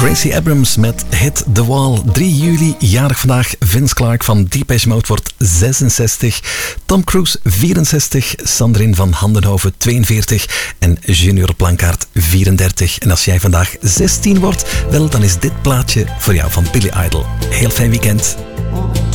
Gracie Abrams met Hit the Wall. 3 juli, jarig vandaag. Vince Clarke van Depeche Mode wordt 66. Tom Cruise 64. Sandrine van Handenhoven 42. En Junior Plankaart 34. En als jij vandaag 16 wordt, wel, dan is dit plaatje voor jou van Billy Idol. Heel fijn weekend.